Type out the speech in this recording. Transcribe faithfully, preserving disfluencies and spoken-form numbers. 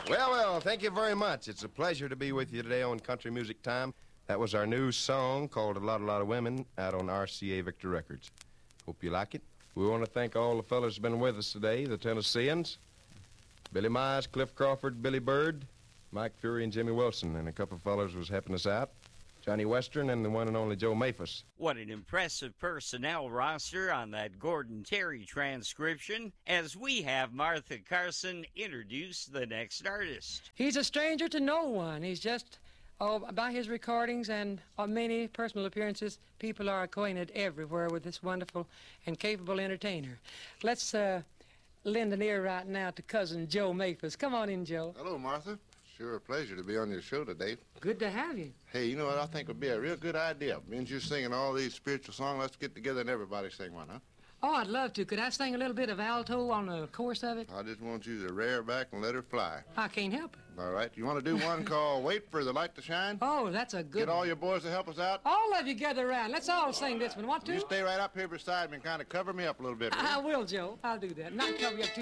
Well, well, thank you very much. It's a pleasure to be with you today on Country Music Time. That was our new song called A Lot, A Lot of Women out on R C A Victor Records. Hope you like it. We want to thank all the fellas who've been with us today, the Tennesseans, Billy Mize, Cliff Crawford, Billy Bird, Mike Fury, and Jimmy Wilson, and a couple of fellas was helping us out, Johnny Western and the one and only Joe Maphis. What an impressive personnel roster on that Gordon Terry transcription, as we have Martha Carson introduce the next artist. He's a stranger to no one. He's just, oh, by his recordings and uh, many personal appearances, people are acquainted everywhere with this wonderful and capable entertainer. Let's uh, lend an ear right now to cousin Joe Maphis. Come on in, Joe. Hello, Martha. Sure a pleasure to be on your show today. Good to have you. Hey, you know what I think would be a real good idea? Means you're singing all these spiritual songs. Let's get together and everybody sing one, huh? Oh, I'd love to. Could I sing a little bit of alto on the chorus of it? I just want you to rear back and let her fly. I can't help it. All right. You want to do one called Wait for the Light to Shine? Oh, that's a good Get all one. your boys to help us out? All of you gather around. Let's all sing this one. Want to? You stay right up here beside me and kind of cover me up a little bit. I will, Joe. I'll do that. Not cover you up too